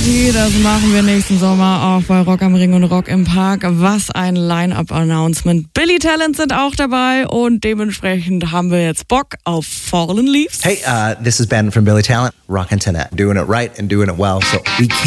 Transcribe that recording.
Party, das machen wir nächsten Sommer auch bei Rock am Ring und Rock im Park. Was ein Line-Up-Announcement. Billy Talent sind auch dabei und dementsprechend haben wir jetzt Bock auf Fallen Leaves. Hey, this is Ben from Billy Talent, rockin' tonight, doing it right and doing it well, so we